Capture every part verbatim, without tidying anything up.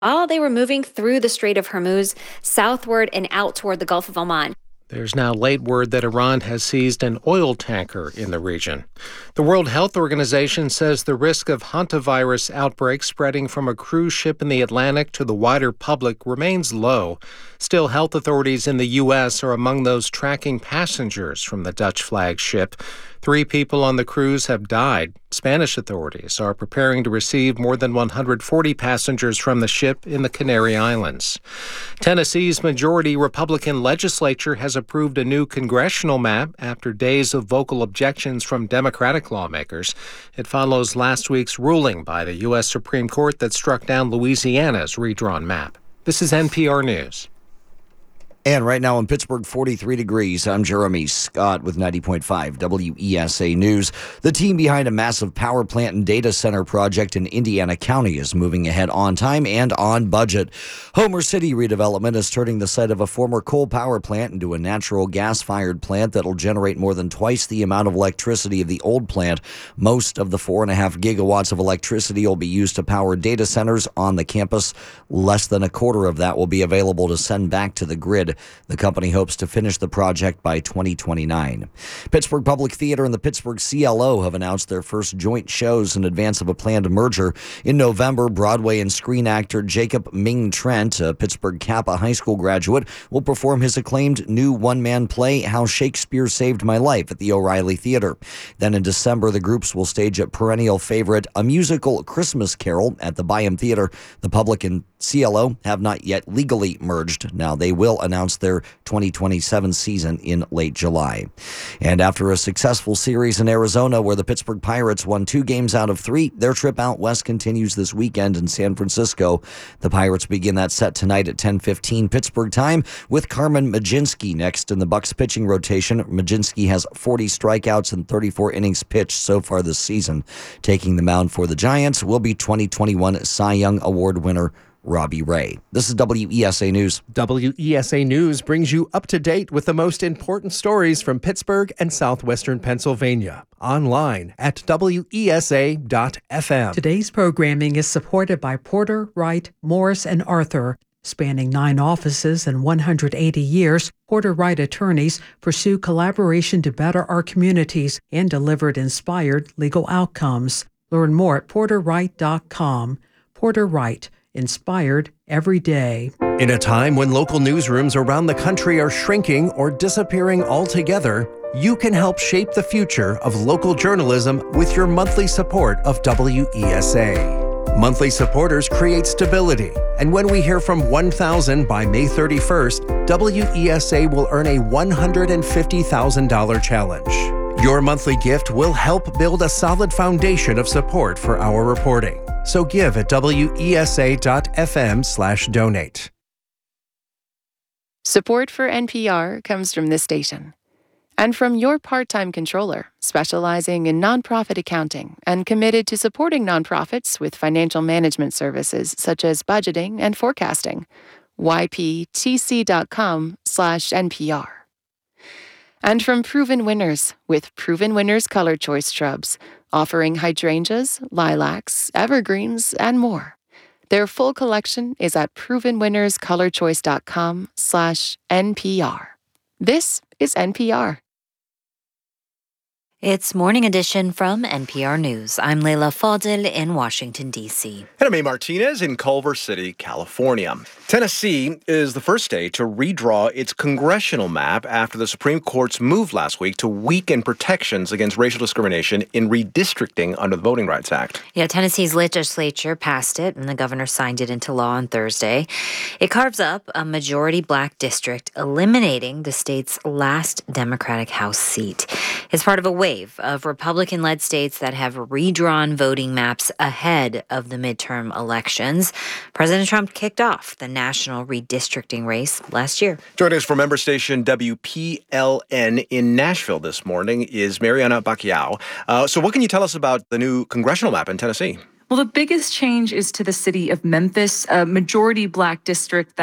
while they were moving through the Strait of Hormuz southward and out toward the Gulf of Oman. There's now late word that Iran has seized an oil tanker in the region. The World Health Organization says the risk of hantavirus outbreaks spreading from a cruise ship in the Atlantic to the wider public remains low. Still, health authorities in the U S are among those tracking passengers from the Dutch-flagged ship. Three people on the cruise have died. Spanish authorities are preparing to receive more than one hundred forty passengers from the ship in the Canary Islands. Tennessee's majority Republican legislature has approved a new congressional map after days of vocal objections from Democratic lawmakers. It follows last week's ruling by the U S Supreme Court that struck down Louisiana's redrawn map. This is N P R News. And right now in Pittsburgh, forty-three degrees. I'm Jeremy Scott with ninety point five W E S A News. The team behind a massive power plant and data center project in Indiana County is moving ahead on time and on budget. Homer City redevelopment is turning the site of a former coal power plant into a natural gas-fired plant that'll generate more than twice the amount of electricity of the old plant. Most of the four and a half gigawatts of electricity will be used to power data centers on the campus. Less than a quarter of that will be available to send back to the grid. The company hopes to finish the project by twenty twenty-nine. Pittsburgh Public Theater and the Pittsburgh C L O have announced their first joint shows in advance of a planned merger. In November, Broadway and screen actor Jacob Ming Trent, a Pittsburgh Kappa High School graduate, will perform his acclaimed new one-man play, How Shakespeare Saved My Life, at the O'Reilly Theater. Then in December, the groups will stage a perennial favorite, A Musical Christmas Carol, at the Byham Theater. The Public and C L O have not yet legally merged. Now they will announce their twenty twenty-seven season in late July. And after a successful series in Arizona where the Pittsburgh Pirates won two games out of three, their trip out west continues this weekend in San Francisco. The Pirates begin that set tonight at ten fifteen Pittsburgh time with Carmen Mlodzinski next in the Bucs pitching rotation. Mlodzinski has forty strikeouts and thirty-four innings pitched so far this season. Taking the mound for the Giants will be twenty twenty-one Cy Young Award winner Robbie Ray. This is W E S A News. W E S A News brings you up to date with the most important stories from Pittsburgh and southwestern Pennsylvania. Online at W E S A dot F M. Today's programming is supported by Porter, Wright, Morris, and Arthur. Spanning nine offices and one hundred eighty years, Porter Wright attorneys pursue collaboration to better our communities and delivered inspired legal outcomes. Learn more at porter wright dot com. Porter Wright. Inspired every day. In a time when local newsrooms around the country are shrinking or disappearing altogether, you can help shape the future of local journalism with your monthly support of W E S A. Monthly supporters create stability, and when we hear from one thousand by May thirty-first, W E S A will earn a one hundred fifty thousand dollars challenge. Your monthly gift will help build a solid foundation of support for our reporting. So give at W E S A dot F M slash donate. Support for N P R comes from this station and from your part-time controller, specializing in nonprofit accounting and committed to supporting nonprofits with financial management services such as budgeting and forecasting. Y P T C dot com slash N P R. And from Proven Winners with Proven Winners Color Choice Shrubs, offering hydrangeas, lilacs, evergreens, and more. Their full collection is at proven winners color choice dot com slash N P R. This is N P R. It's Morning Edition from N P R News. I'm Leila Fadel in Washington, D C. And I'm A. Martinez in Culver City, California. Tennessee is the first state to redraw its congressional map after the Supreme Court's move last week to weaken protections against racial discrimination in redistricting under the Voting Rights Act. Yeah, Tennessee's legislature passed it, and the governor signed it into law on Thursday. It carves up a majority black district, eliminating the state's last Democratic House seat. It's part of a wave of Republican-led states that have redrawn voting maps ahead of the midterm elections. President Trump kicked off the national redistricting race last year. Joining us from member station W P L N in Nashville this morning is Mariana Bacquiao. Uh, so what can you tell us about the new congressional map in Tennessee? Well, the biggest change is to the city of Memphis, a majority black district that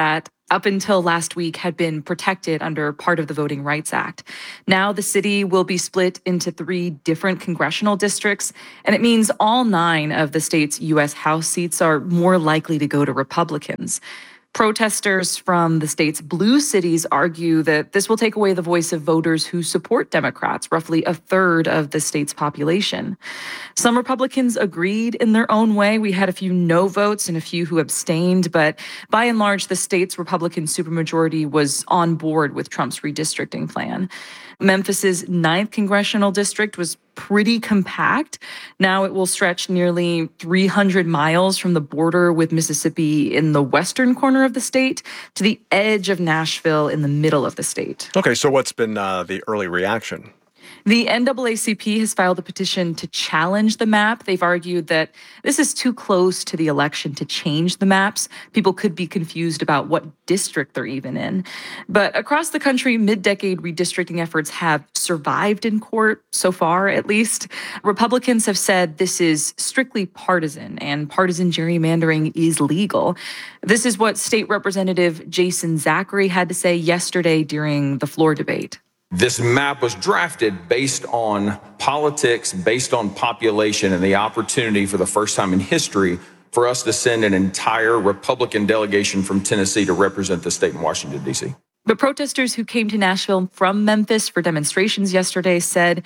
up until last week, had been protected under part of the Voting Rights Act. Now the city will be split into three different congressional districts, and it means all nine of the state's U S House seats are more likely to go to Republicans. Protesters from the state's blue cities argue that this will take away the voice of voters who support Democrats, roughly a third of the state's population. Some Republicans agreed in their own way. We had a few no votes and a few who abstained, but by and large, the state's Republican supermajority was on board with Trump's redistricting plan. Memphis's ninth congressional district was pretty compact. Now it will stretch nearly three hundred miles from the border with Mississippi in the western corner of the state to the edge of Nashville in the middle of the state. Okay, so what's been uh, the early reaction? The N double A C P has filed a petition to challenge the map. They've argued that this is too close to the election to change the maps. People could be confused about what district they're even in. But across the country, mid-decade redistricting efforts have survived in court, so far at least. Republicans have said this is strictly partisan, and partisan gerrymandering is legal. This is what State Representative Jason Zachary had to say yesterday during the floor debate. This map was drafted based on politics, based on population, and the opportunity for the first time in history for us to send an entire Republican delegation from Tennessee to represent the state in Washington, D C. But protesters who came to Nashville from Memphis for demonstrations yesterday said,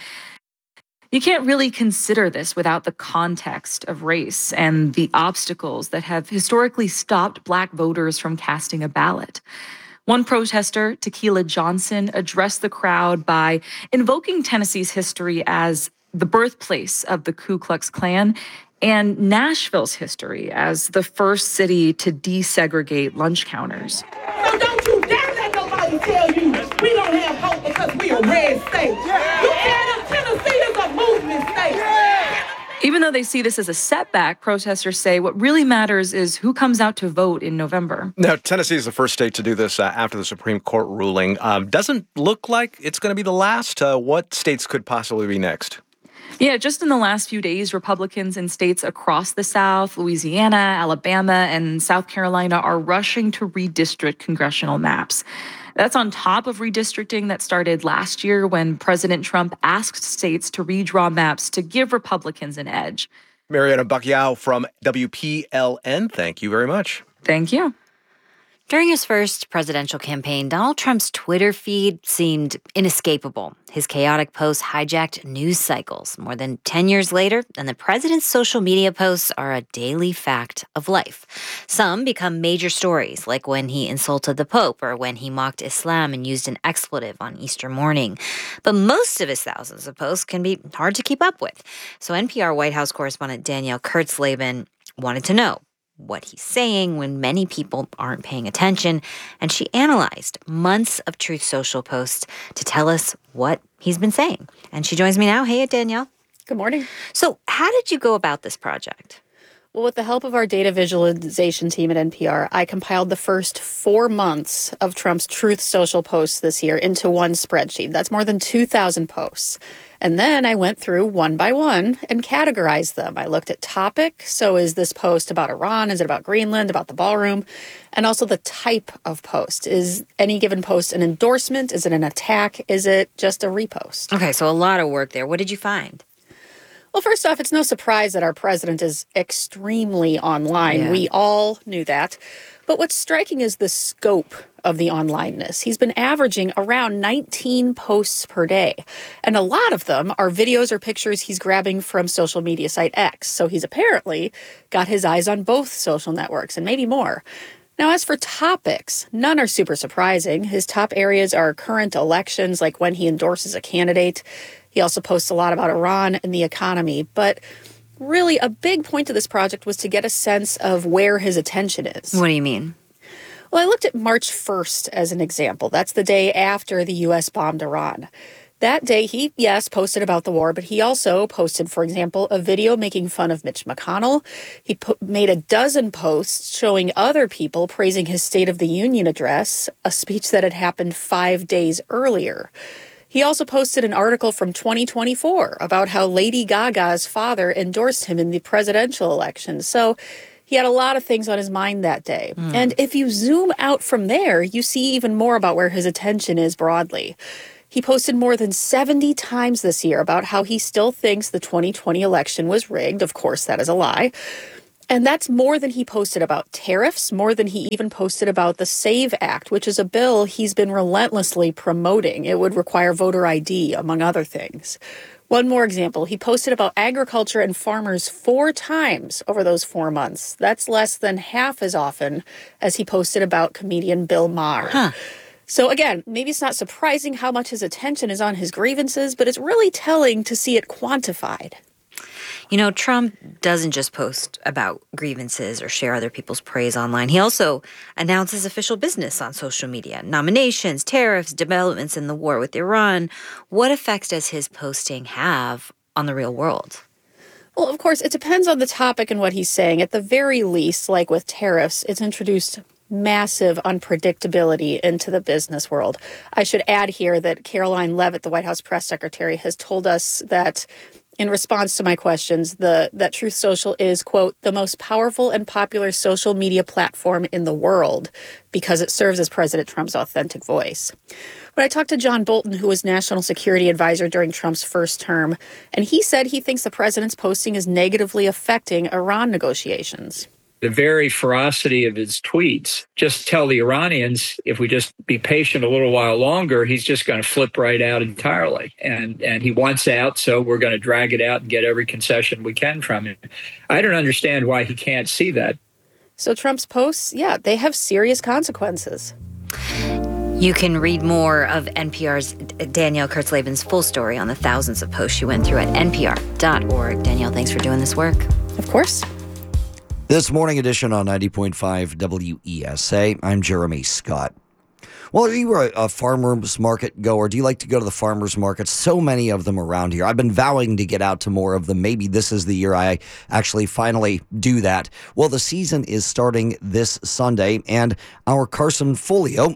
you can't really consider this without the context of race and the obstacles that have historically stopped Black voters from casting a ballot. One protester, Tequila Johnson, addressed the crowd by invoking Tennessee's history as the birthplace of the Ku Klux Klan and Nashville's history as the first city to desegregate lunch counters. So don't you dare let nobody tell you we don't have hope because we a red state. Yeah. You tell them Tennessee is a movement state. Yeah. Even though they see this as a setback, protesters say what really matters is who comes out to vote in November. Now, Tennessee is the first state to do this uh, after the Supreme Court ruling. Um, doesn't look like it's going to be the last. Uh, what states could possibly be next? Yeah, just in the last few days, Republicans in states across the South, Louisiana, Alabama, and South Carolina are rushing to redistrict congressional maps. That's on top of redistricting that started last year when President Trump asked states to redraw maps to give Republicans an edge. Mariana Bacchiao from W P L N, thank you very much. Thank you. During his first presidential campaign, Donald Trump's Twitter feed seemed inescapable. His chaotic posts hijacked news cycles more than ten years later, and the president's social media posts are a daily fact of life. Some become major stories, like when he insulted the Pope or when he mocked Islam and used an expletive on Easter morning. But most of his thousands of posts can be hard to keep up with. So N P R White House correspondent Danielle Kurtzleben wanted to know what he's saying when many people aren't paying attention, and she analyzed months of Truth Social posts to tell us what he's been saying. And she joins me now. Hey, Danielle. Good morning. So how did you go about this project? Well, with the help of our data visualization team at N P R, I compiled the first four months of Trump's Truth Social posts this year into one spreadsheet. That's more than two thousand posts. And then I went through one by one and categorized them. I looked at topic. So is this post about Iran? Is it about Greenland, about the ballroom? And also the type of post. Is any given post an endorsement? Is it an attack? Is it just a repost? Okay, so a lot of work there. What did you find? Well, first off, it's no surprise that our president is extremely online. Yeah. We all knew that. But what's striking is the scope of the onlineness. He's been averaging around nineteen posts per day. And a lot of them are videos or pictures he's grabbing from social media site X. So he's apparently got his eyes on both social networks and maybe more. Now, as for topics, none are super surprising. His top areas are current elections, like when he endorses a candidate. He also posts a lot about Iran and the economy. But really, a big point of this project was to get a sense of where his attention is. What do you mean? Well, I looked at March first as an example. That's the day after the U S bombed Iran. That day, he, yes, posted about the war, but he also posted, for example, a video making fun of Mitch McConnell. He po- made a dozen posts showing other people praising his State of the Union address, a speech that had happened five days earlier. He also posted an article from twenty twenty-four about how Lady Gaga's father endorsed him in the presidential election. So He had a lot of things on his mind that day. Mm. And if you zoom out from there, you see even more about where his attention is broadly. He posted more than seventy times this year about how he still thinks the twenty twenty election was rigged. Of course, that is a lie. And that's more than he posted about tariffs, more than he even posted about the SAVE Act, which is a bill he's been relentlessly promoting. It would require voter I D, among other things. One more example, he posted about agriculture and farmers four times over those four months. That's less than half as often as he posted about comedian Bill Maher. Huh. So again, maybe it's not surprising how much his attention is on his grievances, but it's really telling to see it quantified. You know, Trump doesn't just post about grievances or share other people's praise online. He also announces official business on social media, nominations, tariffs, developments in the war with Iran. What effects does his posting have on the real world? Well, of course, it depends on the topic and what he's saying. At the very least, like with tariffs, it's introduced massive unpredictability into the business world. I should add here that Caroline Leavitt, the White House press secretary, has told us that in response to my questions, the that Truth Social is, quote, the most powerful and popular social media platform in the world because it serves as President Trump's authentic voice. But I talked to John Bolton, who was national security advisor during Trump's first term, and he said he thinks the president's posting is negatively affecting Iran negotiations. The very ferocity of his tweets just tell the Iranians, if we just be patient a little while longer, he's just going to flip right out entirely. And and he wants out, so we're going to drag it out and get every concession we can from him. I don't understand why he can't see that. So Trump's posts, yeah, they have serious consequences. You can read more of N P R's Danielle Kurtzleben's full story on the thousands of posts she went through at N P R dot org. Danielle, thanks for doing this work. Of course. This morning edition on ninety point five W E S A, I'm Jeremy Scott. Well, are you a, a farmer's market goer? Do you like to go to the farmer's markets? So many of them around here. I've been vowing to get out to more of them. Maybe this is the year I actually finally do that. Well, the season is starting this Sunday, and our Carson Folio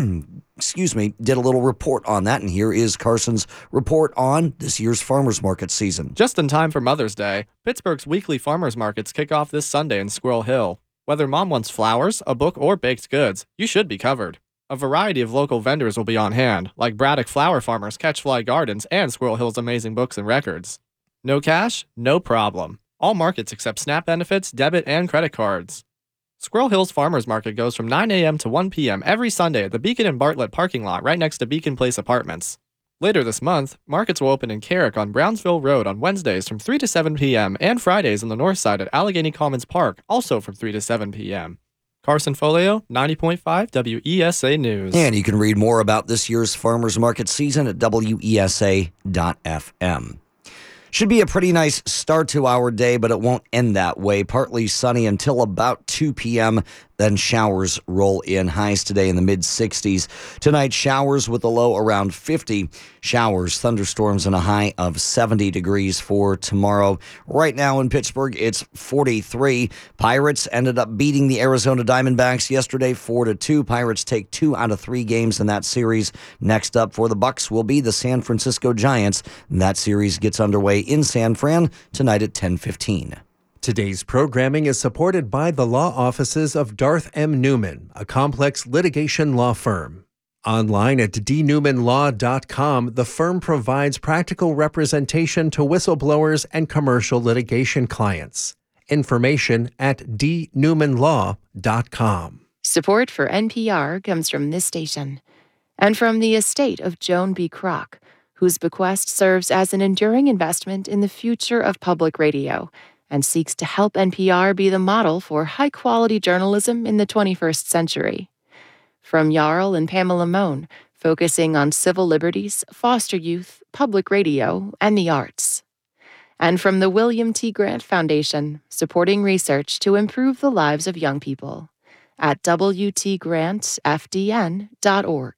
excuse me, did a little report on that, and here is Carson's report on this year's farmers market season. Just in time for Mother's Day, Pittsburgh's weekly farmers markets kick off this Sunday in Squirrel Hill. Whether mom wants flowers, a book, or baked goods, you should be covered. A variety of local vendors will be on hand, like Braddock Flower Farmers, Catchfly Gardens, and Squirrel Hill's Amazing Books and Records. No cash? No problem. All markets accept SNAP benefits, debit, and credit cards. Squirrel Hills Farmers Market goes from nine a.m. to one p.m. every Sunday at the Beacon and Bartlett parking lot right next to Beacon Place Apartments. Later this month, markets will open in Carrick on Brownsville Road on Wednesdays from three to seven p.m. and Fridays on the north side at Allegheny Commons Park, also from three to seven p.m. Carson Folio, ninety point five W E S A News. And you can read more about this year's farmers market season at W E S A dot F M. Should be a pretty nice start to our day, but it won't end that way. Partly sunny until about two p.m., then showers roll in. Highs today in the mid sixties. Tonight, showers with a low around fifty. Showers, thunderstorms, and a high of seventy degrees for tomorrow. Right now in Pittsburgh, it's forty-three. Pirates ended up beating the Arizona Diamondbacks yesterday four to two. Pirates take two out of three games in that series. Next up for the Bucks will be the San Francisco Giants. That series gets underway in San Fran tonight at ten fifteen. Today's programming is supported by the law offices of Darth M. Newman, a complex litigation law firm. Online at d newman law dot com, the firm provides practical representation to whistleblowers and commercial litigation clients. Information at d newman law dot com. Support for N P R comes from this station and from the estate of Joan B. Kroc, whose bequest serves as an enduring investment in the future of public radio and seeks to help N P R be the model for high-quality journalism in the twenty-first century. From Jarl and Pamela Mohn, focusing on civil liberties, foster youth, public radio, and the arts. And from the William T. Grant Foundation, supporting research to improve the lives of young people at w t grant f d n dot org.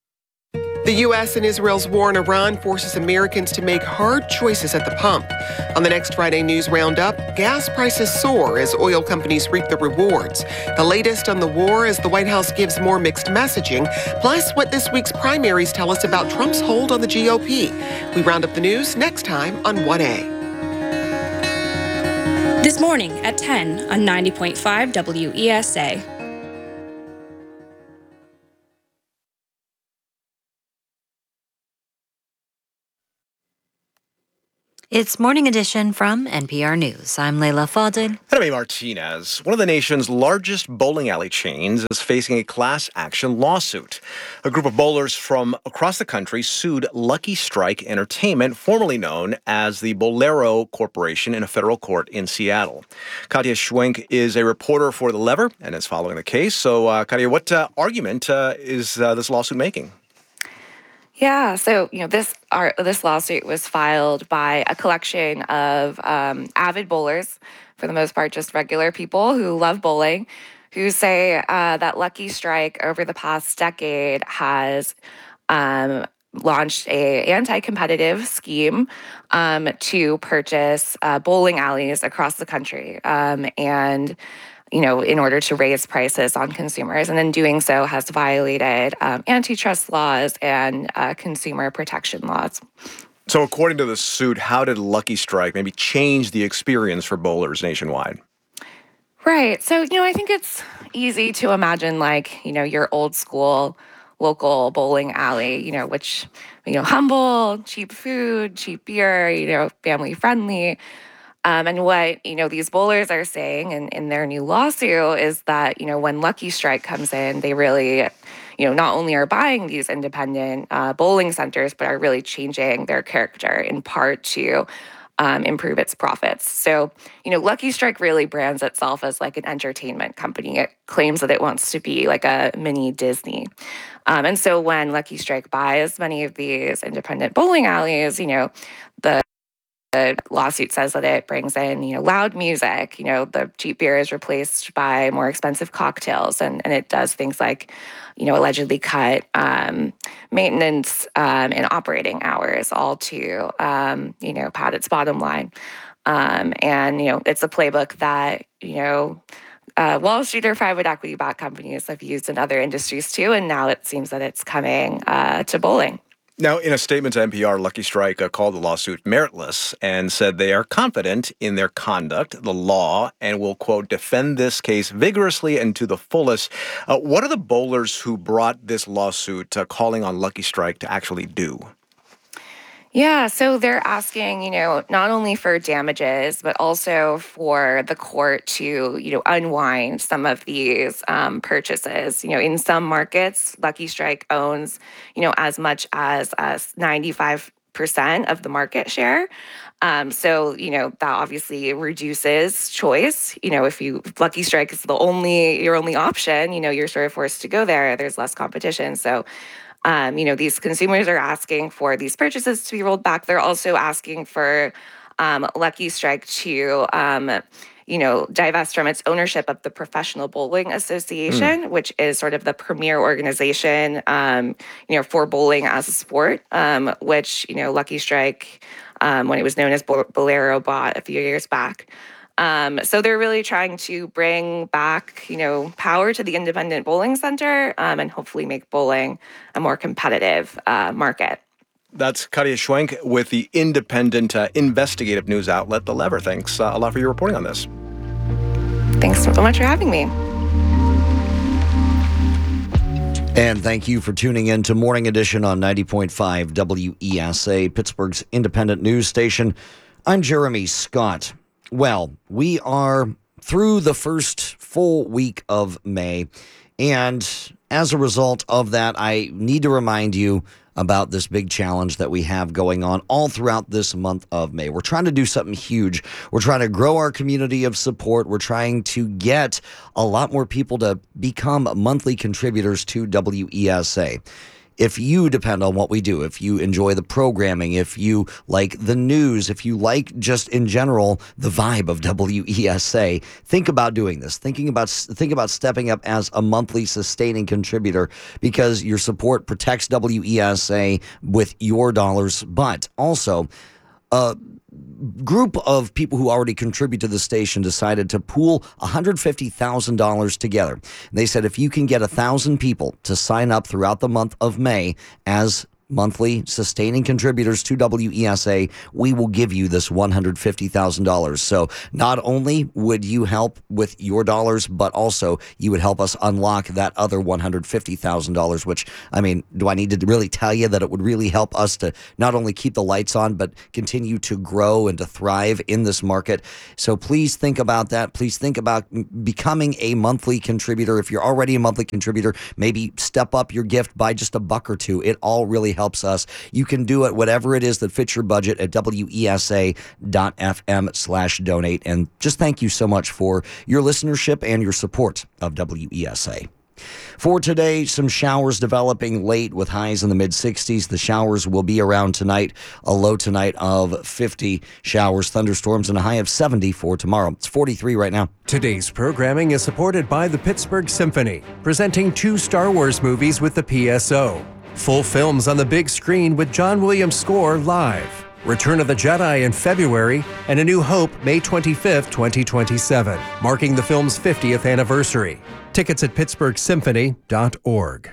The U S and Israel's war in Iran forces Americans to make hard choices at the pump. On the next Friday News Roundup, gas prices soar as oil companies reap the rewards. The latest on the war as the White House gives more mixed messaging, plus what this week's primaries tell us about Trump's hold on the G O P. We round up the news next time on one A. This morning at ten on ninety point five W E S A. It's Morning Edition from N P R News. I'm Leila Fadel. And I'm A. Martinez. One of the nation's largest bowling alley chains is facing a class action lawsuit. A group of bowlers from across the country sued Lucky Strike Entertainment, formerly known as the Bowlero Corporation, in a federal court in Seattle. Katya Schwenk is a reporter for The Lever and is following the case. So, uh, Katya, what uh, argument uh, is uh, this lawsuit making? Yeah, so you know this our, this lawsuit was filed by a collection of um, avid bowlers, for the most part, just regular people who love bowling, who say uh, that Lucky Strike over the past decade has um, launched a anti-competitive scheme um, to purchase uh, bowling alleys across the country, um, and you know, in order to raise prices on consumers. And in doing so has violated um, antitrust laws and uh, consumer protection laws. So according to the suit, how did Lucky Strike maybe change the experience for bowlers nationwide? Right. So, you know, I think it's easy to imagine, like, you know, your old school local bowling alley, you know, which, you know, humble, cheap food, cheap beer, you know, family friendly. Um, and what, you know, these bowlers are saying in, in their new lawsuit is that, you know, when Lucky Strike comes in, they really, you know, not only are buying these independent uh, bowling centers, but are really changing their character in part to um, improve its profits. So, you know, Lucky Strike really brands itself as like an entertainment company. It claims that it wants to be like a mini Disney. Um, and so when Lucky Strike buys many of these independent bowling alleys, you know, the The lawsuit says that it brings in, you know, loud music. You know, the cheap beer is replaced by more expensive cocktails, and, and it does things like, you know, allegedly cut um, maintenance um, and operating hours, all to, um, you know, pad its bottom line. Um, and, you know, it's a playbook that, you know, uh, Wall Street or private equity-backed companies have used in other industries too, and now it seems that it's coming uh, to bowling. Now, in a statement to N P R, Lucky Strike uh, called the lawsuit meritless and said they are confident in their conduct, the law, and will, quote, defend this case vigorously and to the fullest. Uh, what are the bowlers who brought this lawsuit uh, calling on Lucky Strike to actually do? Yeah, so they're asking, you know, not only for damages, but also for the court to, you know, unwind some of these um, purchases. You know, in some markets, Lucky Strike owns, you know, as much as uh, ninety-five percent of the market share. Um, so, you know, that obviously reduces choice. You know, if you if Lucky Strike is the only, your only option, you know, you're sort of forced to go there. There's less competition. So, Um, you know, these consumers are asking for these purchases to be rolled back. They're also asking for um, Lucky Strike to, um, you know, divest from its ownership of the Professional Bowling Association, mm. which is sort of the premier organization, um, you know, for bowling as a sport, um, which, you know, Lucky Strike, um, when it was known as Bowlero, bought a few years back. Um, so they're really trying to bring back, you know, power to the independent bowling center um, and hopefully make bowling a more competitive uh, market. That's Katya Schwenk with the independent uh, investigative news outlet, The Lever. Thanks uh, a lot for your reporting on this. Thanks so much for having me. And thank you for tuning in to Morning Edition on ninety point five W E S A, Pittsburgh's independent news station. I'm Jeremy Scott. Well, we are through the first full week of May, and as a result of that, I need to remind you about this big challenge that we have going on all throughout this month of May. We're trying to do something huge. We're trying to grow our community of support. We're trying to get a lot more people to become monthly contributors to W E S A. If you depend on what we do, if you enjoy the programming, if you like the news, if you like just in general the vibe of W E S A, think about doing this. Thinking about think about stepping up as a monthly sustaining contributor, because your support protects W E S A with your dollars, but also a group of people who already contribute to the station decided to pool one hundred fifty thousand dollars together. They said if you can get one thousand people to sign up throughout the month of May as monthly sustaining contributors to W E S A, we will give you this one hundred fifty thousand dollars. So not only would you help with your dollars, but also you would help us unlock that other one hundred fifty thousand dollars, which, I mean, do I need to really tell you that it would really help us to not only keep the lights on, but continue to grow and to thrive in this market? So please think about that. Please think about becoming a monthly contributor. If you're already a monthly contributor, maybe step up your gift by just a buck or two. It all really helps us. You can do it, whatever it is that fits your budget, at W E S A dot F M slash donate. And just thank you so much for your listenership and your support of W E S A. For today, some showers developing late with highs in the mid sixties. The showers will be around tonight. A low tonight of fifty. Showers, thunderstorms, and a high of seventy for tomorrow. It's forty-three right now. Today's programming is supported by the Pittsburgh Symphony, presenting two Star Wars movies with the P S O. Full films on the big screen with John Williams' score live. Return of the Jedi in February, and A New Hope May twenty-fifth, twenty twenty-seven, marking the film's fiftieth anniversary. Tickets at pittsburgh symphony dot org.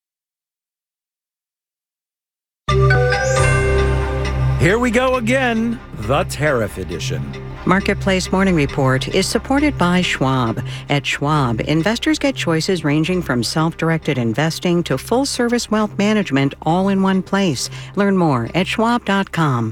Here we go again, the Tariff Edition. Marketplace Morning Report is supported by Schwab. At Schwab, investors get choices ranging from self-directed investing to full-service wealth management all in one place. Learn more at schwab dot com.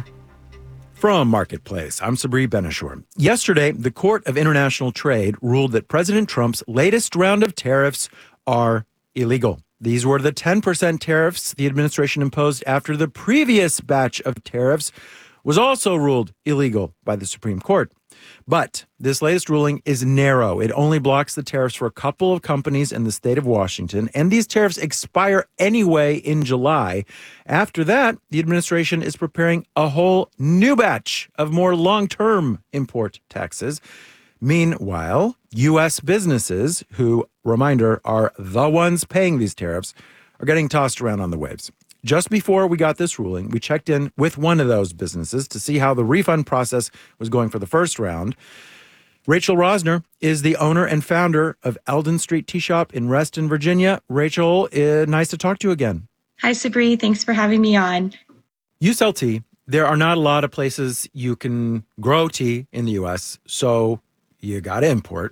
From Marketplace, I'm Sabri Benishore. Yesterday, the Court of International Trade ruled that President Trump's latest round of tariffs are illegal. These were the ten percent tariffs the administration imposed after the previous batch of tariffs was also ruled illegal by the Supreme Court. But this latest ruling is narrow. It only blocks the tariffs for a couple of companies in the state of Washington, and these tariffs expire anyway in July. After that, the administration is preparing a whole new batch of more long-term import taxes. Meanwhile, U S businesses, who, reminder, are the ones paying these tariffs, are getting tossed around on the waves. Just before we got this ruling, we checked in with one of those businesses to see how the refund process was going for the first round. Rachel Rosner is the owner and founder of Eldon Street Tea Shop in Reston, Virginia. Rachel, uh, nice to talk to you again. Hi, Sabri. Thanks for having me on. You sell tea. There are not a lot of places you can grow tea in the U S, so you got to import.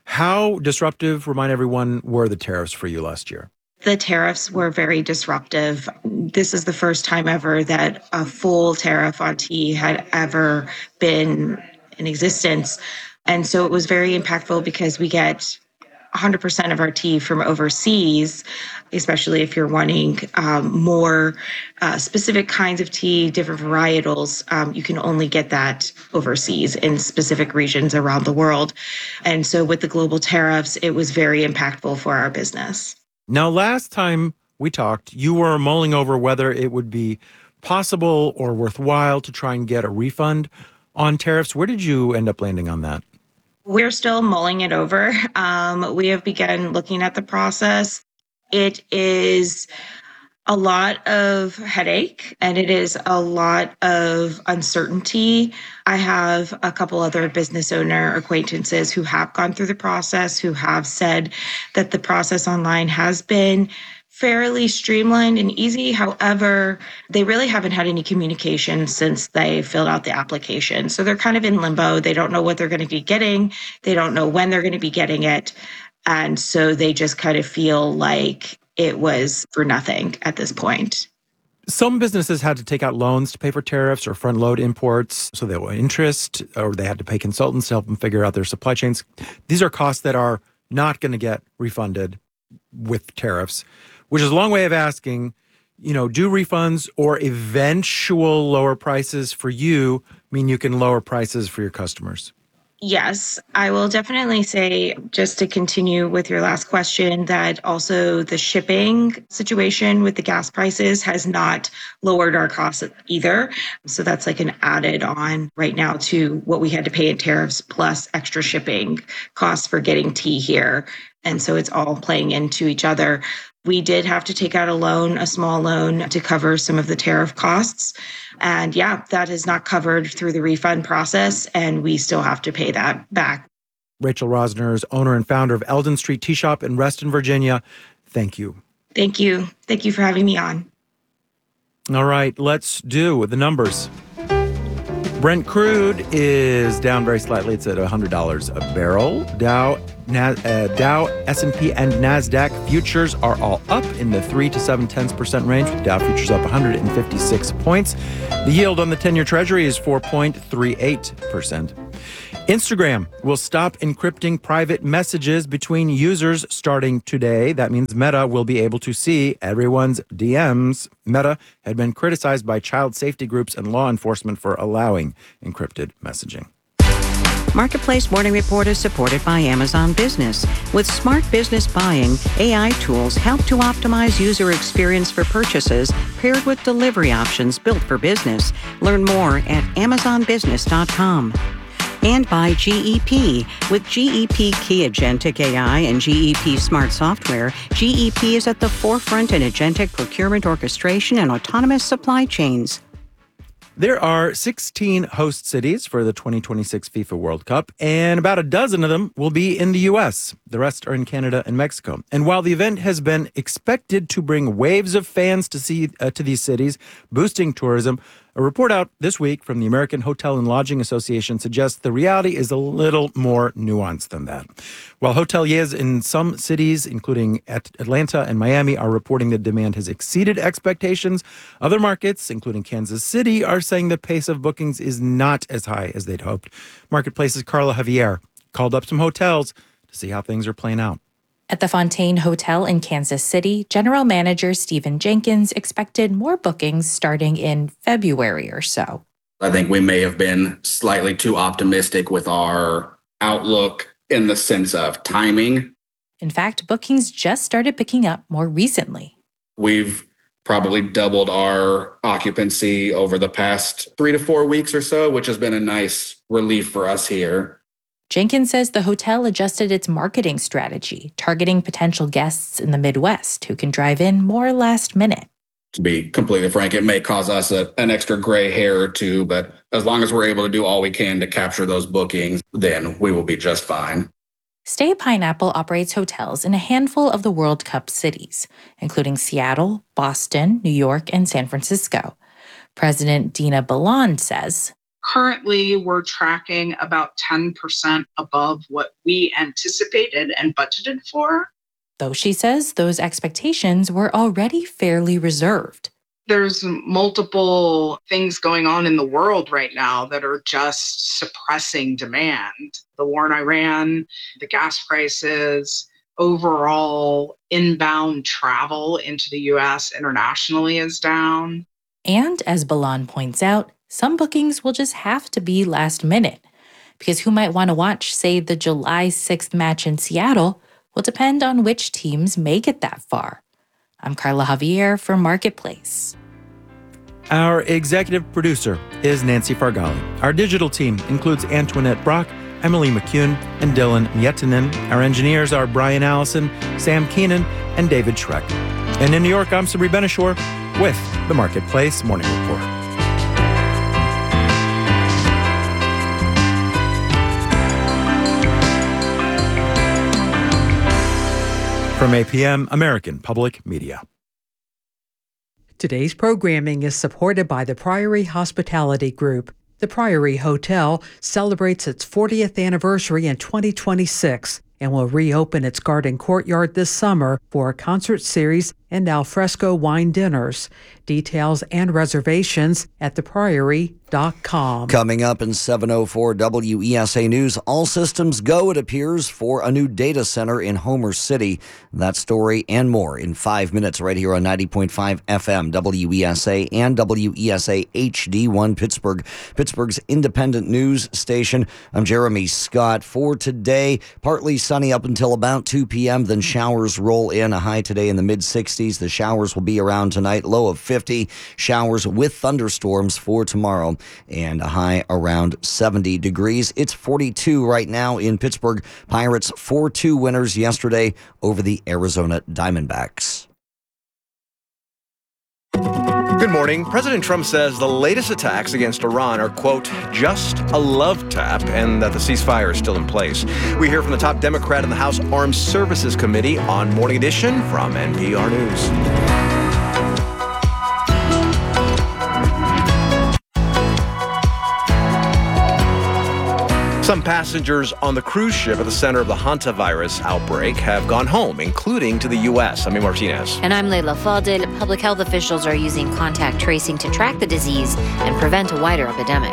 How disruptive, remind everyone, were the tariffs for you last year? The tariffs were very disruptive. This is the first time ever that a full tariff on tea had ever been in existence. And so it was very impactful because we get one hundred percent of our tea from overseas, especially if you're wanting um, more uh, specific kinds of tea, different varietals. Um, you can only get that overseas in specific regions around the world. And so with the global tariffs, it was very impactful for our business. Now, last time we talked, you were mulling over whether it would be possible or worthwhile to try and get a refund on tariffs. Where did you end up landing on that? We're still mulling it over. Um, we have begun looking at the process. It is a lot of headache and it is a lot of uncertainty. I have a couple other business owner acquaintances who have gone through the process, who have said that the process online has been fairly streamlined and easy. However, they really haven't had any communication since they filled out the application. So they're kind of in limbo. They don't know what they're going to be getting. They don't know when they're going to be getting it. And so they just kind of feel like it was for nothing at this point. Some businesses had to take out loans to pay for tariffs or front load imports, so they were interest, or they had to pay consultants to help them figure out their supply chains. These are costs that are not going to get refunded with tariffs, which is a long way of asking, you know, do refunds or eventual lower prices for you mean you can lower prices for your customers? Yes, I will definitely say, just to continue with your last question, that also the shipping situation with the gas prices has not lowered our costs either. So that's like an added on right now to what we had to pay in tariffs plus extra shipping costs for getting tea here. And so it's all playing into each other. We did have to take out a loan, a small loan, to cover some of the tariff costs. And yeah, that is not covered through the refund process, and we still have to pay that back. Rachel Rosner is owner and founder of Eldon Street Tea Shop in Reston, Virginia. Thank you. Thank you. Thank you for having me on. All right, let's do the numbers. Brent crude is down very slightly. It's at one hundred dollars a barrel. Dow, Na- uh, Dow, S and P, and NASDAQ futures are all up in the three to seven tenths percent range, with Dow futures up one hundred fifty-six points. The yield on the ten-year Treasury is four point three eight percent. Instagram will stop encrypting private messages between users starting today. That means Meta will be able to see everyone's D Ms. Meta had been criticized by child safety groups and law enforcement for allowing encrypted messaging. Marketplace Morning Report is supported by Amazon Business. With smart business buying, A I tools help to optimize user experience for purchases paired with delivery options built for business. Learn more at amazon business dot com. And by G E P. With G E P Key Agentic A I and G E P Smart Software, G E P is at the forefront in agentic procurement orchestration and autonomous supply chains. There are sixteen host cities for the twenty twenty-six FIFA World Cup, and about a dozen of them will be in the U S. The rest are in Canada and Mexico. And while the event has been expected to bring waves of fans to see uh, to these cities, boosting tourism, a report out this week from the American Hotel and Lodging Association suggests the reality is a little more nuanced than that. While hoteliers in some cities, including at Atlanta and Miami, are reporting that demand has exceeded expectations, other markets, including Kansas City, are saying the pace of bookings is not as high as they'd hoped. Marketplace's Carla Javier called up some hotels to see how things are playing out. At the Fontaine Hotel in Kansas City, General Manager Stephen Jenkins expected more bookings starting in February or so. I think we may have been slightly too optimistic with our outlook in the sense of timing. In fact, bookings just started picking up more recently. We've probably doubled our occupancy over the past three to four weeks or so, which has been a nice relief for us here. Jenkins says the hotel adjusted its marketing strategy, targeting potential guests in the Midwest who can drive in more last minute. To be completely frank, it may cause us a, an extra gray hair or two, but as long as we're able to do all we can to capture those bookings, then we will be just fine. Stay Pineapple operates hotels in a handful of the World Cup cities, including Seattle, Boston, New York, and San Francisco. President Dina Balan says, currently, we're tracking about ten percent above what we anticipated and budgeted for. Though she says those expectations were already fairly reserved. There's multiple things going on in the world right now that are just suppressing demand. The war in Iran, the gas prices, overall inbound travel into the U S internationally is down. And as Balan points out, some bookings will just have to be last minute, because who might want to watch, say, the July sixth match in Seattle will depend on which teams make it that far. I'm Carla Javier for Marketplace. Our executive producer is Nancy Fargali. Our digital team includes Antoinette Brock, Emily McCune, and Dylan Mietinen. Our engineers are Brian Allison, Sam Keenan, and David Schreck. And in New York, I'm Sabri Benishore with the Marketplace Morning Report. From A P M, American Public Media. Today's programming is supported by the Priory Hospitality Group. The Priory Hotel celebrates its fortieth anniversary in twenty twenty-six and will reopen its garden courtyard this summer for a concert series and alfresco wine dinners. Details and reservations at the priory dot com. Coming up in seven oh four W E S A News, all systems go, it appears, for a new data center in Homer City. That story and more in five minutes right here on ninety point five F M, W E S A, and W E S A H D one Pittsburgh, Pittsburgh's independent news station. I'm Jeremy Scott. For today, partly sunny up until about two p.m., then showers roll in, a high today in the mid-sixties. The showers will be around tonight, low of fifty. Showers with thunderstorms for tomorrow, and a high around seventy degrees. It's forty-two right now in Pittsburgh. Pirates four two winners yesterday over the Arizona Diamondbacks. Good morning. President Trump says the latest attacks against Iran are, quote, just a love tap, and that the ceasefire is still in place. We hear from the top Democrat in the House Armed Services Committee on Morning Edition from N P R News. Some passengers on the cruise ship at the center of the hantavirus outbreak have gone home, including to the U S. I'm Martinez. And I'm Leila Fadel. Public health officials are using contact tracing to track the disease and prevent a wider epidemic.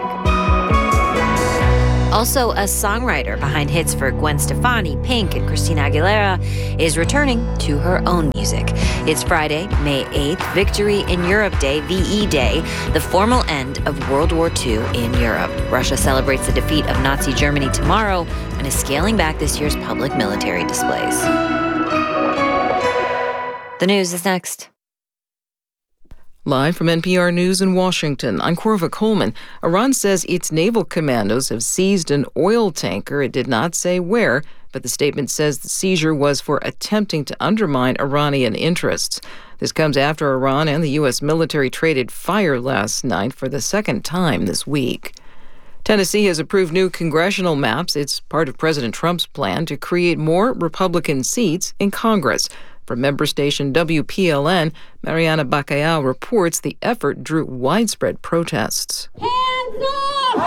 Also, a songwriter behind hits for Gwen Stefani, Pink, and Christina Aguilera is returning to her own music. It's Friday, May eighth, Victory in Europe Day, V E Day, the formal end of World War Two in Europe. Russia celebrates the defeat of Nazi Germany tomorrow and is scaling back this year's public military displays. The news is next. Live from N P R News in Washington, I'm Corva Coleman. Iran says its naval commandos have seized an oil tanker. It did not say where, but the statement says the seizure was for attempting to undermine Iranian interests. This comes after Iran and the U S military traded fire last night for the second time this week. Tennessee has approved new congressional maps. It's part of President Trump's plan to create more Republican seats in Congress. From member station W P L N, Mariana Bacallao reports the effort drew widespread protests. Hands up!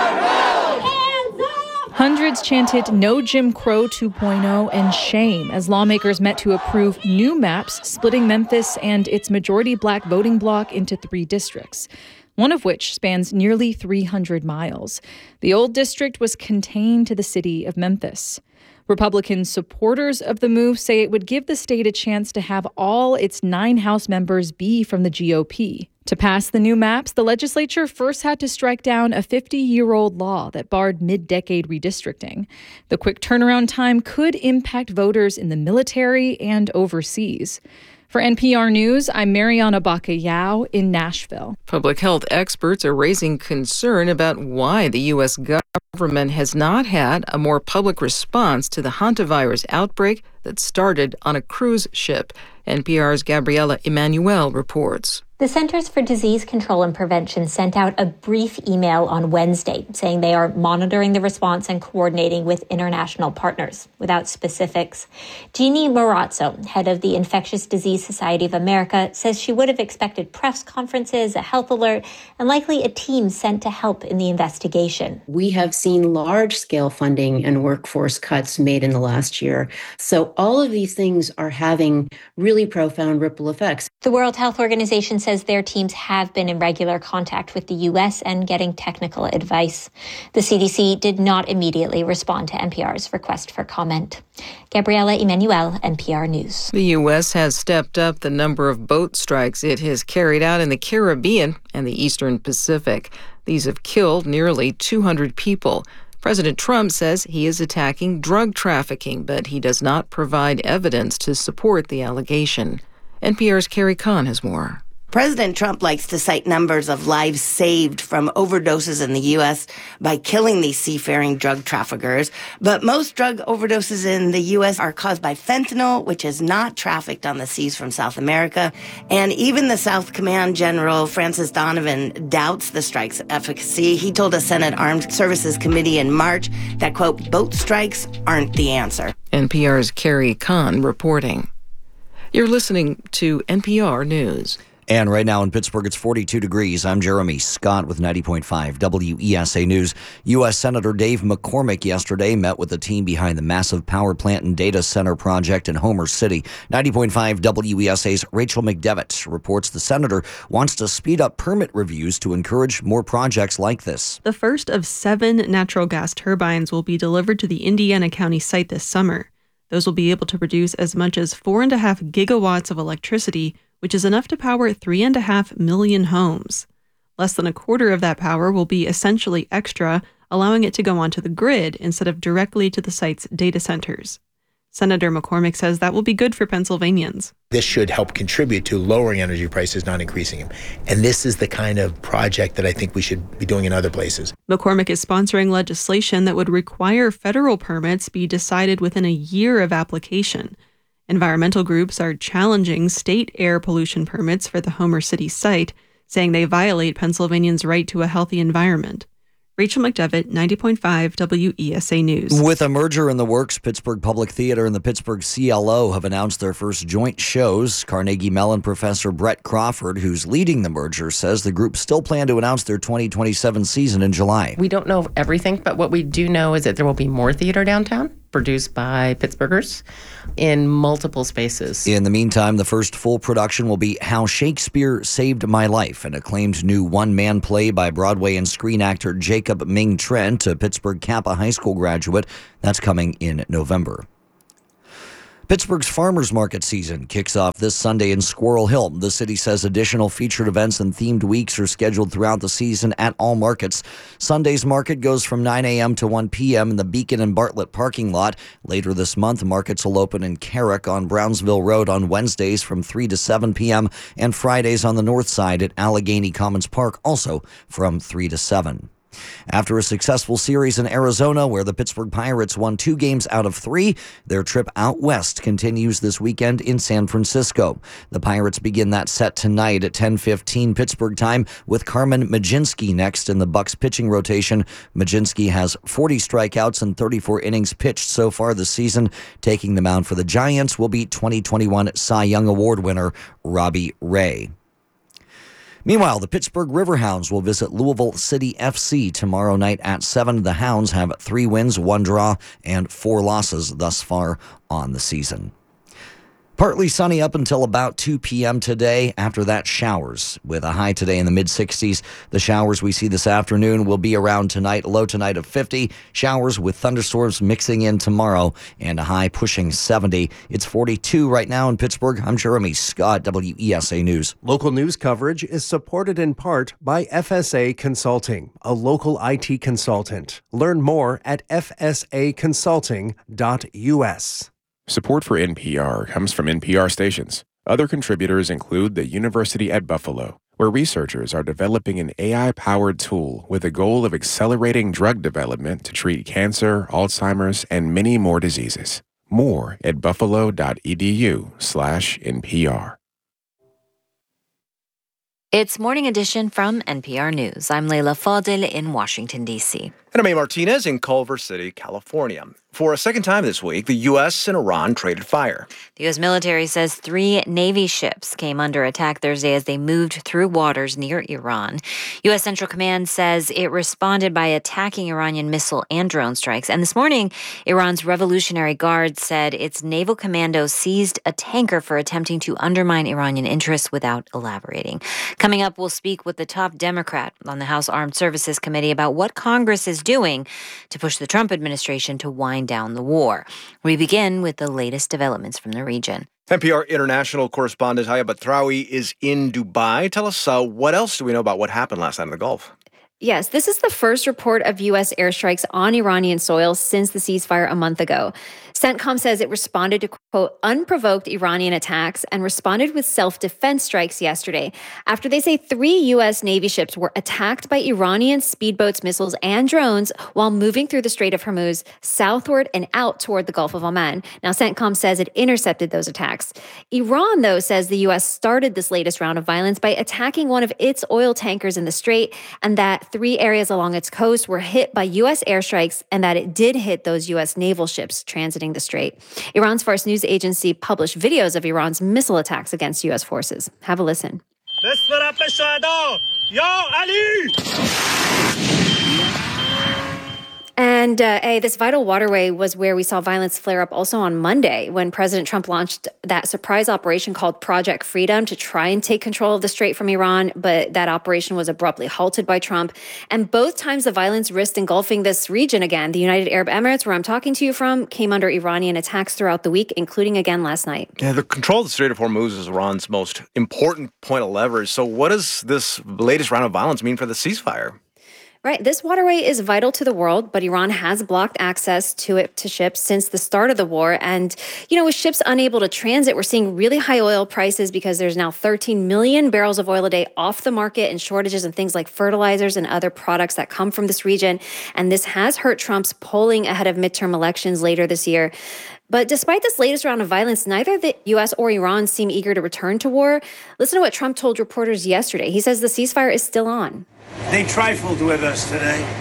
Hands up! Hundreds chanted "No Jim Crow two point oh" and shame as lawmakers met to approve new maps splitting Memphis and its majority black voting bloc into three districts, one of which spans nearly three hundred miles. The old district was contained to the city of Memphis. Republican supporters of the move say it would give the state a chance to have all its nine House members be from the G O P. To pass the new maps, the legislature first had to strike down a fifty-year-old law that barred mid-decade redistricting. The quick turnaround time could impact voters in the military and overseas. For N P R News, I'm Mariana Bacallao in Nashville. Public health experts are raising concern about why the U S government has not had a more public response to the hantavirus outbreak that started on a cruise ship. N P R's Gabriela Emanuel reports. The Centers for Disease Control and Prevention sent out a brief email on Wednesday saying they are monitoring the response and coordinating with international partners, without specifics. Jeannie Marazzo, head of the Infectious Disease Society of America, says she would have expected press conferences, a health alert, and likely a team sent to help in the investigation. We have seen large-scale funding and workforce cuts made in the last year. So all of these things are having really profound ripple effects. The World Health Organization says their teams have been in regular contact with the U S and getting technical advice. The C D C did not immediately respond to N P R's request for comment. Gabriela Emanuel, N P R News. The U S has stepped up the number of boat strikes it has carried out in the Caribbean and the Eastern Pacific. These have killed nearly two hundred people. President Trump says he is attacking drug trafficking, but he does not provide evidence to support the allegation. N P R's Carrie Kahn has more. President Trump likes to cite numbers of lives saved from overdoses in the U S by killing these seafaring drug traffickers. But most drug overdoses in the U S are caused by fentanyl, which is not trafficked on the seas from South America. And even the South Command General, Francis Donovan, doubts the strike's efficacy. He told a Senate Armed Services Committee in March that, quote, boat strikes aren't the answer. N P R's Carrie Kahn reporting. You're listening to N P R News. And right now in Pittsburgh, it's forty-two degrees. I'm Jeremy Scott with ninety point five W E S A News. U S Senator Dave McCormick yesterday met with the team behind the massive power plant and data center project in Homer City. ninety point five W E S A's Rachel McDevitt reports the senator wants to speed up permit reviews to encourage more projects like this. The first of seven natural gas turbines will be delivered to the Indiana County site this summer. Those will be able to produce as much as four and a half gigawatts of electricity, which is enough to power three and a half million homes. Less than a quarter of that power will be essentially extra, allowing it to go onto the grid instead of directly to the site's data centers. Senator McCormick says that will be good for Pennsylvanians. This should help contribute to lowering energy prices, not increasing them. And this is the kind of project that I think we should be doing in other places. McCormick is sponsoring legislation that would require federal permits be decided within a year of application. Environmental groups are challenging state air pollution permits for the Homer City site, saying they violate Pennsylvanians' right to a healthy environment. Rachel McDevitt, ninety point five W E S A News. With a merger in the works, Pittsburgh Public Theater and the Pittsburgh C L O have announced their first joint shows. Carnegie Mellon professor Brett Crawford, who's leading the merger, says the group still plan to announce their twenty twenty-seven season in July. We don't know everything, but what we do know is that there will be more theater downtown, produced by Pittsburghers in multiple spaces. In the meantime, the first full production will be How Shakespeare Saved My Life, an acclaimed new one-man play by Broadway and screen actor Jacob Ming Trent, a Pittsburgh Kappa High School graduate. That's coming in November. Pittsburgh's farmers market season kicks off this Sunday in Squirrel Hill. The city says additional featured events and themed weeks are scheduled throughout the season at all markets. Sunday's market goes from nine a.m. to one p.m. in the Beacon and Bartlett parking lot. Later this month, markets will open in Carrick on Brownsville Road on Wednesdays from three to seven p.m. and Fridays on the north side at Allegheny Commons Park, also from three to seven. After a successful series in Arizona where the Pittsburgh Pirates won two games out of three, their trip out west continues this weekend in San Francisco. The Pirates begin that set tonight at ten fifteen Pittsburgh time with Carmen Mlodzinski next in the Bucks pitching rotation. Mlodzinski has forty strikeouts and thirty-four innings pitched so far this season. Taking the mound for the Giants will be twenty twenty-one Cy Young Award winner Robbie Ray. Meanwhile, the Pittsburgh Riverhounds will visit Louisville City F C tomorrow night at seven. The Hounds have three wins, one draw, and four losses thus far on the season. Partly sunny up until about two p.m. today. After that, showers with a high today in the mid sixties. The showers we see this afternoon will be around tonight, low tonight of fifty. Showers with thunderstorms mixing in tomorrow and a high pushing seventy. It's forty-two right now in Pittsburgh. I'm Jeremy Scott, W E S A News. Local news coverage is supported in part by F S A Consulting, a local I T consultant. Learn more at f s a consulting dot u s. Support for N P R comes from N P R stations. Other contributors include the University at Buffalo, where researchers are developing an A I-powered tool with the goal of accelerating drug development to treat cancer, Alzheimer's, and many more diseases. More at buffalo.edu slash NPR. It's Morning Edition from N P R News. I'm Leila Fadel in Washington, D C. And I'm A. Martinez in Culver City, California. For a second time this week, the U S and Iran traded fire. The U S military says three Navy ships came under attack Thursday as they moved through waters near Iran. U S Central Command says it responded by attacking Iranian missile and drone strikes. And this morning, Iran's Revolutionary Guard said its naval commandos seized a tanker for attempting to undermine Iranian interests without elaborating. Coming up, we'll speak with the top Democrat on the House Armed Services Committee about what Congress is doing to push the Trump administration to wind down the war. We begin with the latest developments from the region. N P R international correspondent Haya Batrawi is in Dubai. Tell us, uh, what else do we know about what happened last night in the Gulf? Yes, this is the first report of U S airstrikes on Iranian soil since the ceasefire a month ago. CENTCOM says it responded to, quote, unprovoked Iranian attacks and responded with self-defense strikes yesterday after they say three U S Navy ships were attacked by Iranian speedboats, missiles, and drones while moving through the Strait of Hormuz southward and out toward the Gulf of Oman. Now, CENTCOM says it intercepted those attacks. Iran, though, says the U S started this latest round of violence by attacking one of its oil tankers in the strait, and that three areas along its coast were hit by U S airstrikes, and that it did hit those U S naval ships transiting the strait. Iran's Fars news agency published videos of Iran's missile attacks against U S forces. Have a listen. And uh, hey, this vital waterway was where we saw violence flare up also on Monday when President Trump launched that surprise operation called Project Freedom to try and take control of the strait from Iran. But that operation was abruptly halted by Trump. And both times the violence risked engulfing this region again. The United Arab Emirates, where I'm talking to you from, came under Iranian attacks throughout the week, including again last night. Yeah, the control of the Strait of Hormuz is Iran's most important point of leverage. So what does this latest round of violence mean for the ceasefire? Right. This waterway is vital to the world, but Iran has blocked access to it to ships since the start of the war. And, you know, with ships unable to transit, we're seeing really high oil prices because there's now thirteen million barrels of oil a day off the market and shortages in things like fertilizers and other products that come from this region. And this has hurt Trump's polling ahead of midterm elections later this year. But despite this latest round of violence, neither the U S or Iran seem eager to return to war. Listen to what Trump told reporters yesterday. He says the ceasefire is still on. They trifled with us today.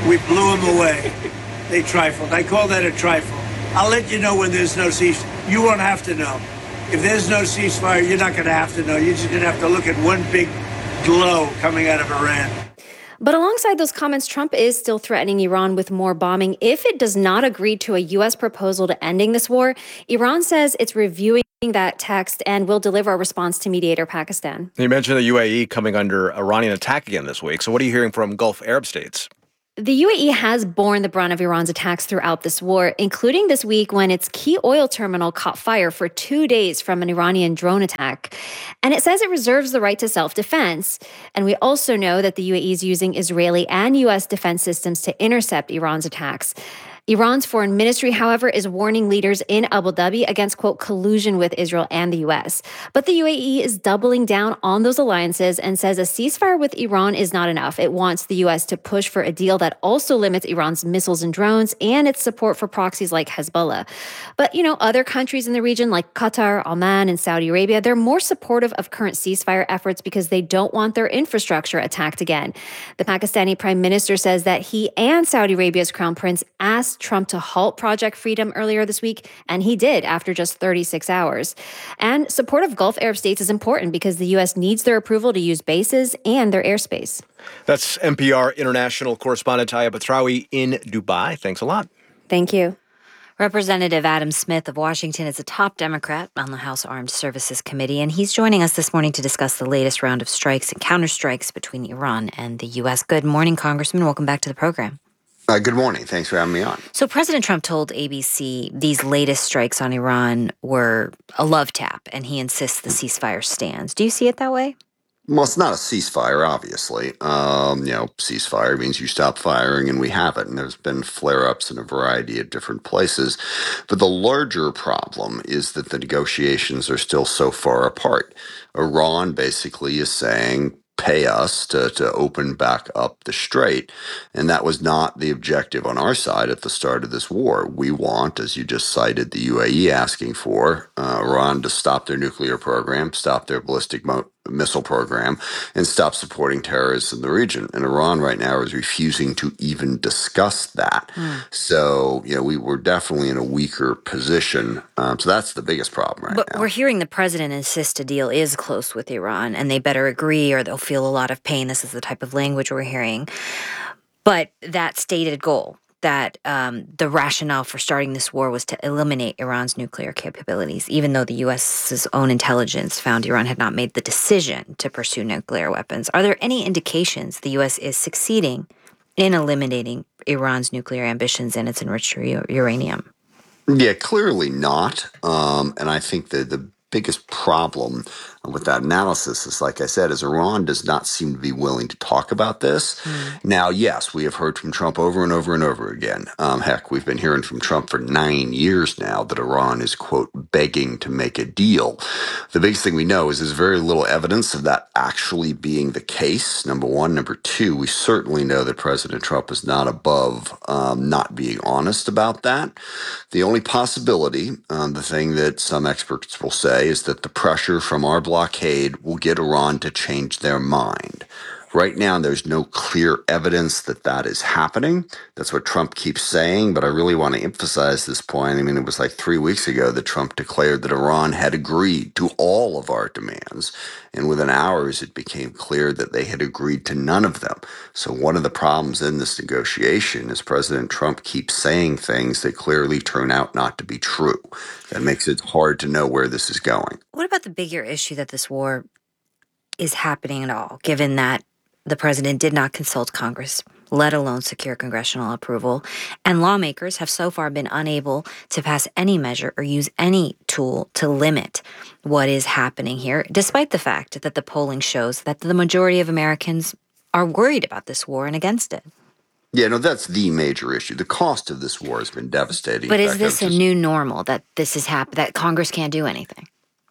We blew them away. They trifled. I call that a trifle. I'll let you know when there's no ceasefire. You won't have to know. If there's no ceasefire, you're not going to have to know. You're just going to have to look at one big glow coming out of Iran. But alongside those comments, Trump is still threatening Iran with more bombing if it does not agree to a U S proposal to ending this war. Iran says it's reviewing that text and will deliver a response to mediator Pakistan. You mentioned the U A E coming under Iranian attack again this week. So what are you hearing from Gulf Arab states? The U A E has borne the brunt of Iran's attacks throughout this war, including this week when its key oil terminal caught fire for two days from an Iranian drone attack. And it says it reserves the right to self-defense. And we also know that the U A E is using Israeli and U S defense systems to intercept Iran's attacks. Iran's foreign ministry, however, is warning leaders in Abu Dhabi against, quote, collusion with Israel and the U S. But the U A E is doubling down on those alliances and says a ceasefire with Iran is not enough. It wants the U S to push for a deal that also limits Iran's missiles and drones and its support for proxies like Hezbollah. But, you know, other countries in the region like Qatar, Oman, and Saudi Arabia, they're more supportive of current ceasefire efforts because they don't want their infrastructure attacked again. The Pakistani prime minister says that he and Saudi Arabia's crown prince asked Trump to halt Project Freedom earlier this week, and he did after just thirty-six hours. And support of Gulf Arab states is important because the U S needs their approval to use bases and their airspace. That's N P R international correspondent Taya Batrawi in Dubai. Thanks a lot. Thank you. Representative Adam Smith of Washington is a top Democrat on the House Armed Services Committee, and he's joining us this morning to discuss the latest round of strikes and counterstrikes between Iran and the U S. Good morning, Congressman. Welcome back to the program. Uh, good morning. Thanks for having me on. So President Trump told A B C these latest strikes on Iran were a love tap, and he insists the ceasefire stands. Do you see it that way? Well, it's not a ceasefire, obviously. Um, you know, ceasefire means you stop firing, and we haven't. And there's been flare-ups in a variety of different places. But the larger problem is that the negotiations are still so far apart. Iran basically is saying, pay us to, to open back up the strait. And that was not the objective on our side at the start of this war. We want, as you just cited, the U A E asking for, uh, Iran to stop their nuclear program, stop their ballistic mo- missile program, and stop supporting terrorists in the region. And Iran right now is refusing to even discuss that. Mm. So, you know, we were definitely in a weaker position. Um, so that's the biggest problem right but now. But we're hearing the president insist a deal is close with Iran, and they better agree or they'll feel a lot of pain. This is the type of language we're hearing. But that stated goal, that um, the rationale for starting this war was to eliminate Iran's nuclear capabilities, even though the U S's own intelligence found Iran had not made the decision to pursue nuclear weapons. Are there any indications the U S is succeeding in eliminating Iran's nuclear ambitions and its enriched u- uranium? Yeah, clearly not. Um, and I think that the biggest problem with that analysis is, like I said, is Iran does not seem to be willing to talk about this. Mm. Now, yes, we have heard from Trump over and over and over again. Um, heck, we've been hearing from Trump for nine years now that Iran is, quote, begging to make a deal. The biggest thing we know is there's very little evidence of that actually being the case, number one. Number two, we certainly know that President Trump is not above um, not being honest about that. The only possibility, um, the thing that some experts will say, is that the pressure from our blockade will get Iran to change their mind. Right now, there's no clear evidence that that is happening. That's what Trump keeps saying, but I really want to emphasize this point. I mean, it was like three weeks ago that Trump declared that Iran had agreed to all of our demands, and within hours, it became clear that they had agreed to none of them. So one of the problems in this negotiation is President Trump keeps saying things that clearly turn out not to be true. That makes it hard to know where this is going. What about the bigger issue that this war is happening at all, given that the president did not consult Congress, let alone secure congressional approval, and lawmakers have so far been unable to pass any measure or use any tool to limit what is happening here, despite the fact that the polling shows that the majority of Americans are worried about this war and against it. Yeah, no, that's the major issue. The cost of this war has been devastating. But In is fact, this a just... new normal, that this is hap- that Congress can't do anything?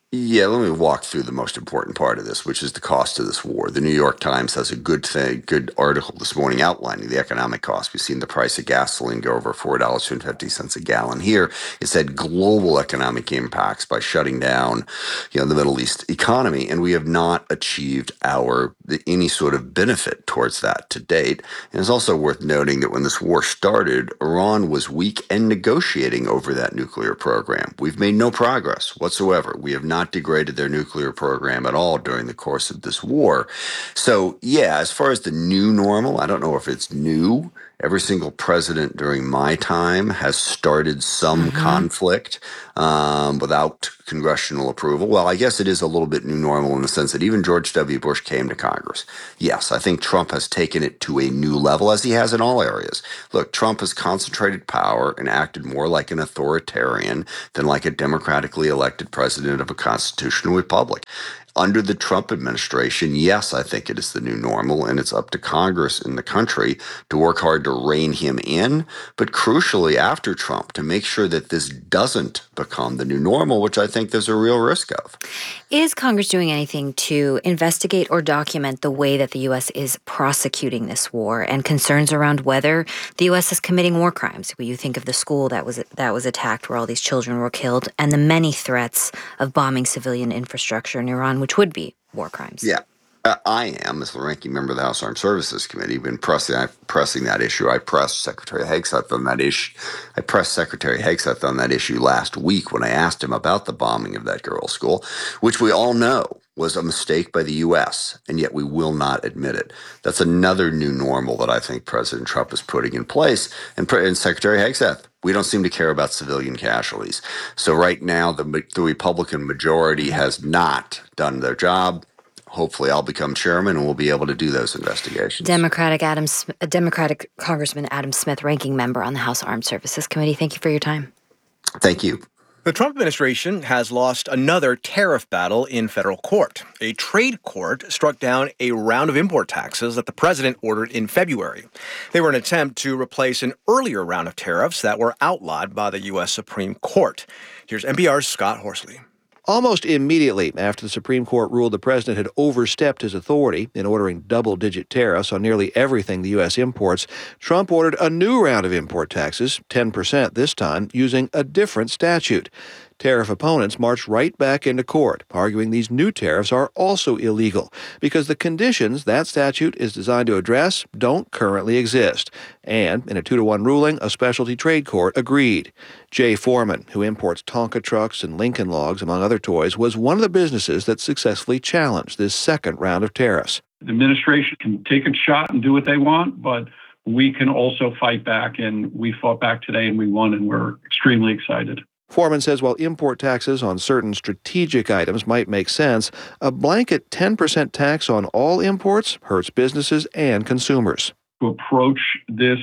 Yeah, let me walk through the most important part of this, which is the cost of this war. The New York Times has a good thing, good article this morning outlining the economic cost. We've seen the price of gasoline go over four dollars and fifty cents a gallon. Here, it said global economic impacts by shutting down, you know, the Middle East economy, and we have not achieved our the, any sort of benefit towards that to date. And it's also worth noting that when this war started, Iran was weak and negotiating over that nuclear program. We've made no progress whatsoever. We have not not degraded their nuclear program at all during the course of this war. So, yeah, as far as the new normal, I don't know if it's new. Every single president during my time has started some mm-hmm. conflict um, without congressional approval. Well, I guess it is a little bit new normal in the sense that even George W. Bush came to Congress. Yes, I think Trump has taken it to a new level, as he has in all areas. Look, Trump has concentrated power and acted more like an authoritarian than like a democratically elected president of a constitutional republic. Under the Trump administration, yes, I think it is the new normal, and it's up to Congress and the country to work hard to rein him in, but crucially after Trump, to make sure that this doesn't become the new normal, which I think there's a real risk of. Is Congress doing anything to investigate or document the way that the U S is prosecuting this war and concerns around whether the U S is committing war crimes? When you think of the school that was that was attacked where all these children were killed and the many threats of bombing civilian infrastructure in Iran, which would be war crimes. Yeah. Uh, I am, as the ranking member of the House Armed Services Committee, been pressing, I'm pressing that issue. I pressed Secretary Hegseth on that issue. I pressed Secretary Hegseth on that issue last week when I asked him about the bombing of that girls' school, which we all know was a mistake by the U S, and yet we will not admit it. That's another new normal that I think President Trump is putting in place. And, and Secretary Hegseth, we don't seem to care about civilian casualties. So right now, the, the Republican majority has not done their job. Hopefully I'll become chairman and we'll be able to do those investigations. Democratic Adam, Democratic Congressman Adam Smith, ranking member on the House Armed Services Committee. Thank you for your time. Thank you. The Trump administration has lost another tariff battle in federal court. A trade court struck down a round of import taxes that the president ordered in February. They were an attempt to replace an earlier round of tariffs that were outlawed by the U S Supreme Court. Here's N P R's Scott Horsley. Almost immediately after the Supreme Court ruled the president had overstepped his authority in ordering double-digit tariffs on nearly everything the U S imports, Trump ordered a new round of import taxes, ten percent this time, using a different statute. Tariff opponents marched right back into court, arguing these new tariffs are also illegal because the conditions that statute is designed to address don't currently exist. And in a two to one ruling, a specialty trade court agreed. Jay Foreman, who imports Tonka trucks and Lincoln logs, among other toys, was one of the businesses that successfully challenged this second round of tariffs. The administration can take a shot and do what they want, but we can also fight back, and we fought back today and we won, and we're extremely excited. Foreman says while import taxes on certain strategic items might make sense, a blanket ten percent tax on all imports hurts businesses and consumers. To approach this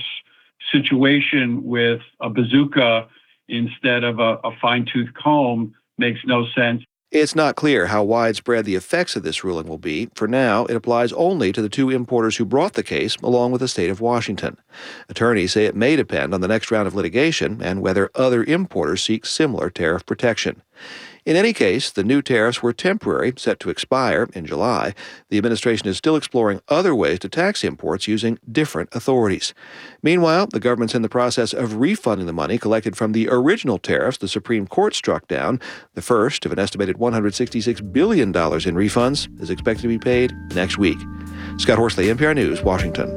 situation with a bazooka instead of a, a fine-tooth comb makes no sense. It's not clear how widespread the effects of this ruling will be. For now, it applies only to the two importers who brought the case, along with the state of Washington. Attorneys say it may depend on the next round of litigation and whether other importers seek similar tariff protection. In any case, the new tariffs were temporary, set to expire in July. The administration is still exploring other ways to tax imports using different authorities. Meanwhile, the government's in the process of refunding the money collected from the original tariffs the Supreme Court struck down. The first of an estimated one hundred sixty-six billion dollars in refunds is expected to be paid next week. Scott Horsley, N P R News, Washington.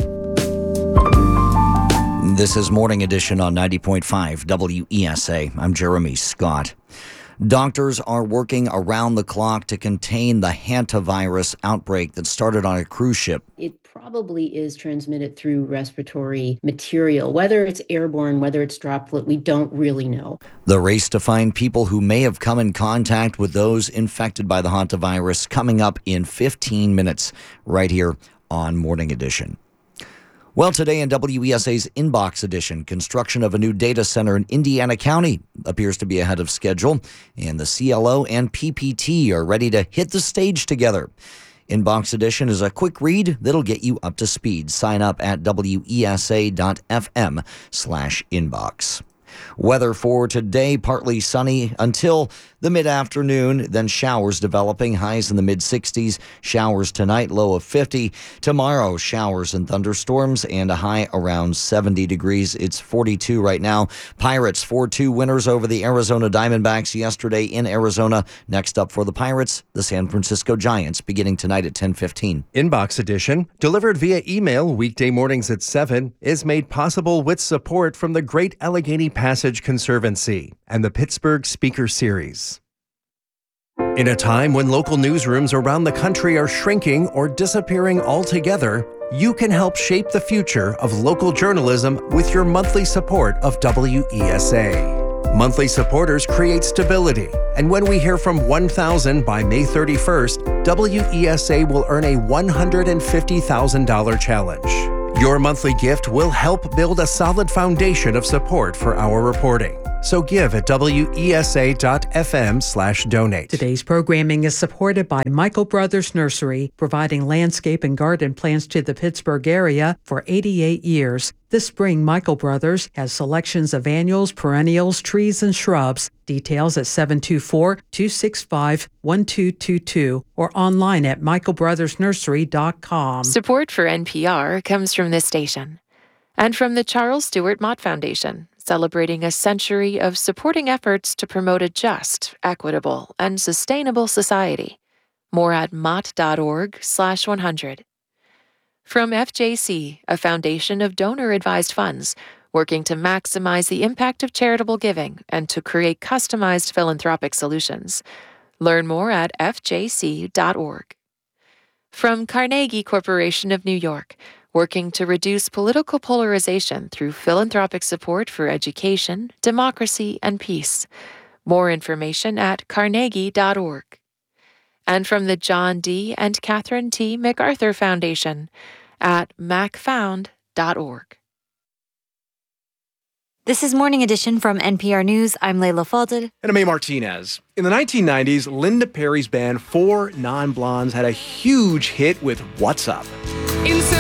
This is Morning Edition on ninety point five W E S A. I'm Jeremy Scott. Doctors are working around the clock to contain the hantavirus outbreak that started on a cruise ship. It probably is transmitted through respiratory material. Whether it's airborne, whether it's droplet, we don't really know. The race to find people who may have come in contact with those infected by the hantavirus coming up in fifteen minutes right here on Morning Edition. Well, today in W E S A's Inbox Edition, construction of a new data center in Indiana County appears to be ahead of schedule, and the C L O and P P T are ready to hit the stage together. Inbox Edition is a quick read that'll get you up to speed. Sign up at W E S A dot F M slash inbox. Weather for today, partly sunny until The mid-afternoon, then showers developing, highs in the mid-sixties. Showers tonight, low of fifty. Tomorrow, showers and thunderstorms and a high around seventy degrees. It's forty-two right now. Pirates four two winners over the Arizona Diamondbacks yesterday in Arizona. Next up for the Pirates, the San Francisco Giants, beginning tonight at ten fifteen. Inbox Edition, delivered via email weekday mornings at seven, is made possible with support from the Great Allegheny Passage Conservancy and the Pittsburgh Speaker Series. In a time when local newsrooms around the country are shrinking or disappearing altogether, you can help shape the future of local journalism with your monthly support of W E S A. Monthly supporters create stability, and when we hear from one thousand by May thirty-first, W E S A will earn a one hundred fifty thousand dollars challenge. Your monthly gift will help build a solid foundation of support for our reporting. So give at W E S A dot F M slash donate. Today's programming is supported by Michael Brothers Nursery, providing landscape and garden plants to the Pittsburgh area for eighty-eight years. This spring, Michael Brothers has selections of annuals, perennials, trees, and shrubs. Details at seven two four, two six five, one two two two or online at michael brothers nursery dot com. Support for N P R comes from this station and from the Charles Stewart Mott Foundation, celebrating a century of supporting efforts to promote a just, equitable, and sustainable society. More at mott.org slash 100. From F J C, a foundation of donor-advised funds, working to maximize the impact of charitable giving and to create customized philanthropic solutions. Learn more at F J C dot org. From Carnegie Corporation of New York, working to reduce political polarization through philanthropic support for education, democracy, and peace. More information at carnegie dot org. And from the John D. and Catherine T. MacArthur Foundation at mac found dot org. This is Morning Edition from N P R News. I'm Leila Fadel. And I'm May Martinez. In the nineteen nineties, Linda Perry's band Four Non-Blondes had a huge hit with What's Up.